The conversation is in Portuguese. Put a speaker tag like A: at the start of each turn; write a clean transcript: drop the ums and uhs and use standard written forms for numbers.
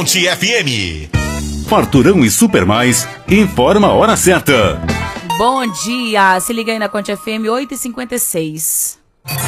A: Conte FM.
B: Farturão e Super Mais informa a hora certa.
C: Bom dia, se liga aí na Conte FM 8h56.